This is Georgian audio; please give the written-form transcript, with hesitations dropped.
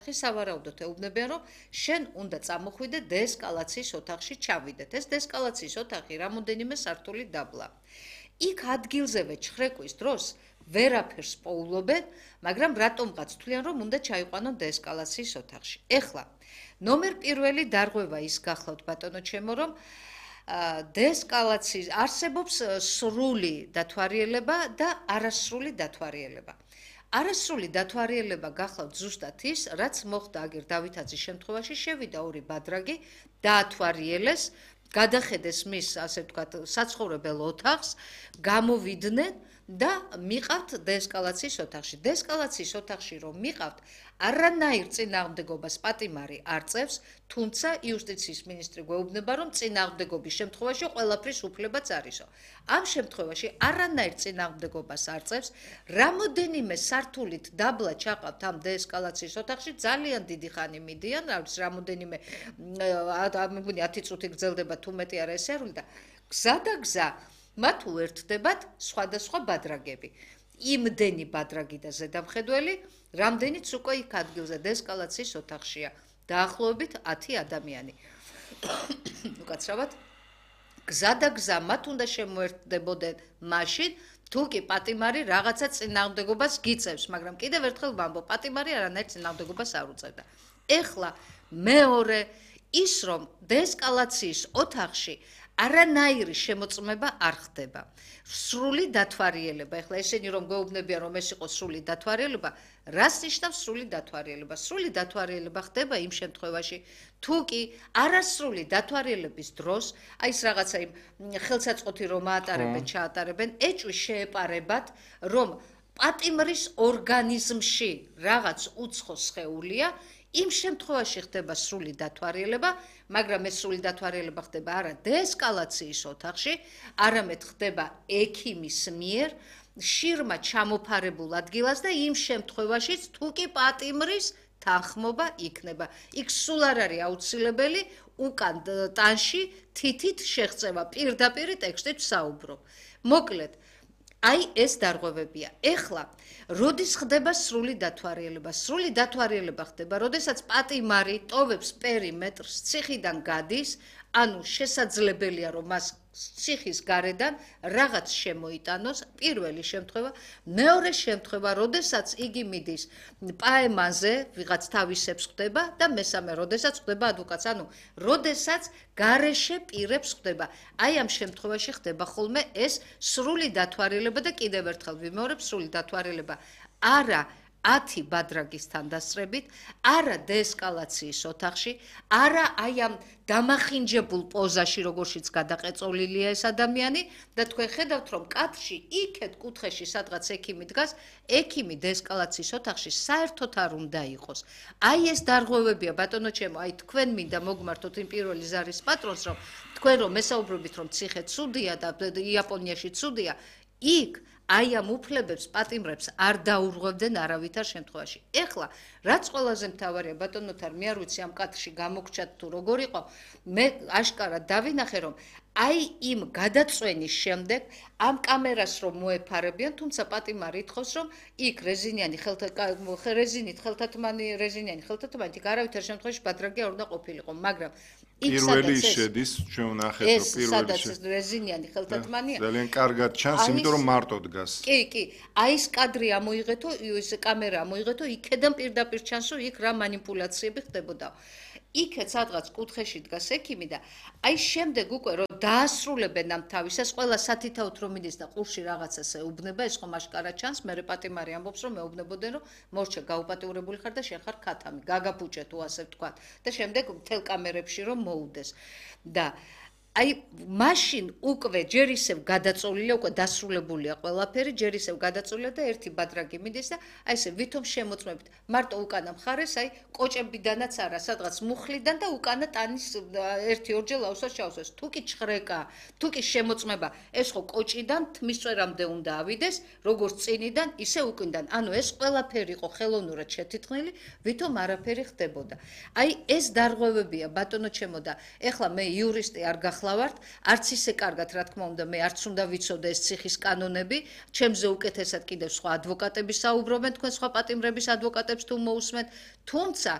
სავარაუდოდ ეუბნებიან, რომ შენ უნდა წამოხვიდე დეესკალაციის ოთახში ჩავიდეთ. ეს დეესკალაციის ოთახი რამოდენიმე სართული დაბლა. იქ ადგილზევე ჩხრეკვის დროს ვერაფერს პოულობენ, მაგრამ რატომღაც თვლიან, რომ უნდა ჩაიყვანონ დეესკალაციის ოთახში. ეხლა, ნომერ პირველი დარღვევა ის გახლავთ ბატონო ჩემო, რომ დეესკალაციის არსებობს სრული დათვალიერება და არასრული დათვალიერება. არასრული დათვალიერება გახლავთ ზუსტად ის, რაც მოხდა აგერ დავითაძის შემთხვევაში, შევიდა ორი ბადრაგი, დაათვალიერეს, გადახედეს მის, ასე ვთქვათ, საცხოვრებელ ოთახს, გამოვიდნენ და მიყავთ დეესკალაციის ოთახში. დეესკალაციის ოთახში რომ მიყავთ, არანაირ წინააღმდეგობას პატიმარი არ წევს, თუმცა იუსტიციის მინისტრი გვეუბნება, რომ წინააღმდეგობის შემთხვევაში ყველაფრის უფლებაც არისო. ამ შემთხვევაში არანაირ წინააღმდეგობას არ წევს, რამოდენიმე სართულით დაბლა ჩაყავთ ამ დეესკალაციის ოთახში, ძალიან დიდი ხანი მიდიან, რამოდენიმე, მეგონი 10 წუთი გრძელდება თუ მეტი არა ეს ერული და გზა და გზა მათ უერთდებათ სხვადასხვა ბადრაგები. იმდენი ბადრაგი და ზედამხედველი, რამდენიც უკვე იქ ადგილზე დეესკალაციის ოთახშია. დაახლოებით 10 ადამიანი. უკაცრავად, გზა და გზა მათ უნდა შემოერთდებოდნენ მაშინ, თუ კი პატიმარი რაღაცა წინააღმდეგობას გიწევს, მაგრამ კიდევ ერთხელ ვამბობ, პატიმარი არანაირ წინააღმდეგობას არ უწევდა. ეხლა მეორე ის რომ დეესკალაციის ოთახში არანაირი შემოწმება არ ხდება. სრული დათვალიერება. ეხლა ესენი რომ გვეუბნებიან, რომ ეს იყო სრული დათვალიერება, რას ნიშნავს სრული დათვალიერება? სრული დათვალიერება ხდება იმ შემთხვევაში, თუ კი არასრული დათვალიერების დროს, აი ეს რაღაცა იმ ხელსაწყოთი რომ აატარებენ, ჩაატარებენ, ეჭვი შეეპარებათ, რომ პატიმრის ორგანიზმში რაღაც უცხო სხეულია, იმ შემთხვევაში ხდება სრული დათვალიერება, მაგრამ ეს სრული დათვალიერება ხდება არა დეესკალაციის ოთახში, არამედ ხდება ექიმის მიერ შირმა ჩამოფარებულ ადგილას და იმ შემთხვევაშიც თუ კი პატიმრის თანხმობა იქნება. იქ სულ არ არის აუცილებელი უკან ტანში თითით შეღწევა, პირდაპირ ტექსტით საუბრობ. მოკლედ, აი ეს დარღვევებია. ეხლა, როდის ხდება სრული დათვალიერება? სრული დათვალიერება ხდება, როდესაც პატიმარი ტოვებს პერიმეტრს, ციხიდან გადის, ანუ შესაძლებელია, რომ მას ციხის გარედან რაღაც შემოიტანოს, პირველი შემთხვევა, მეორე შემთხვევა, როდესაც იგი მიდის პაემაზე, ვიღაც თავისებს ხდება და მესამე, როდესაც ხდება ადვოკატს, ანუ როდესაც გარეშე პირებს ხდება. აი ამ შემთხვევაში ხდება ხოლმე ეს სრული დათვალიერება და კიდევ ერთხელ ვიმეორებ, სრული დათვალიერება არა 10 ბადრაგისთან დასწრებით, არა დეესკალაციის ოთახში, არა აი ამ დამახინჯებულ პოზაში, როგორშიც გადაყეწოლილია ეს ადამიანი და თქვენ ხედავთ, რომ კადრში იქეთ კუთხეში სადღაც ექიმი დგას, ექიმი დეესკალაციის ოთახში საერთოდ არ უნდა იყოს. აი ეს დარღვევებია, ბატონო ჩემო, აი თქვენ მინდა მოგმართოთ იმ პირველი ზარის პატრონს, რომ თქვენ რომ მესაუბრებით, რომ ციხე ცუდია და იაპონიაში ცუდია, იქ აი ამ უფლებებს პატიმრებს არ დაურღვევდნენ არავითარ შემთხვევაში. ეხლა, რაც ყველაზე მთავარია, ბატონო თარ, მე არ ვიცი ამ კადრში გამოგჩათ თუ როგორ იყო, მე აშკარად დავინახე, რომ აი იმ გადაწვენის შემდეგ ამ კამერას რომ მოეფარებიან, თუმცა პატიმარი ითხოვს, რომ იქ რეზინიანი ხელთათმანი, იქ არავითარ შემთხვევაში ბადრაგი არ უნდა ყოფილიყო, მაგრამ პირველი შედის, ჩვენ ვნახეთ, რომ პირველი შედის რეზინიანი ხელთათმანია. ძალიან კარგად ჩანს, იმიტომ რომ მარტო დგას. კი, აი ეს კადრი ამოიღეთო, ეს კამერა ამოიღეთო, იქედან პირდაპირ ჩანს, რომ იქ რა მანიპულაციები ხდებოდა. იქეთ სადღაც კუთხეში დგას ექიმი და აი შემდეგ უკვე რომ დაასრულებენ ამ თავისას, ყველა სათითაოდ რომ მიდის და ყურში რაღაცას ეუბნება, ეს ხომ აშკარა ჩანს, მერე პატიმარი ამბობს, რომ ეუბნებოდნენ, რომ მორჩა გაუპატიურებული ხარ და შენ ხარ ქათამი, გაგაფუჭე თუ ასე ვთქვათ. და შემდეგ მთელ კამერებში რომ მოუდეს. და აი მაშინ უკვე ჯერ ისევ გადაწოლილია, უკვე დასრულებულია ყველაფერი, ჯერ ისევ გადაწოლილია და ერთი ბადრაგი მიდის და აი ესე ვითომ შემოწმებით. მარტო უკანა მხარეს, აი კოჭებიდანაც არა, სადღაც მუხლიდან და უკანა ტანის ერთი-ორჯერ ლავსას ჩავსვეს. თუ კი ჩხრეკა, თუ კი შემოწმება, ეს ხო კოჭიდან თმისწვერამდე უნდა ავიდეს, როგორც წინიდან, ისე უკინდან. ანუ ეს ყველაფერი იყო ხელოვნურად შეთითქმული, ვითომ არაფერი ხდებოდა. აი ეს დარღვევებია, ბატონო ჩემო და ეხლა მე იურისტი არ გახ ახლა ვართ, არც ისე კარგად, რა თქმა უნდა, მე არც უნდა ვიცოდე ეს ციხის კანონები, ჩემზე უკეთესად კიდევ სხვა ადვოკატები საუბრობენ, თქვენ სხვა პატიმრების ადვოკატებს თუ მოусმენთ, თუმცა